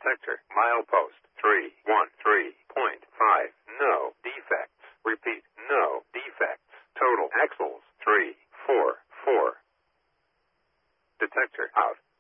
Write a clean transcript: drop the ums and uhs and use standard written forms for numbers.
Detector. Milepost 313.5. No defects. Repeat. No defects. Total axles 344. Detector out.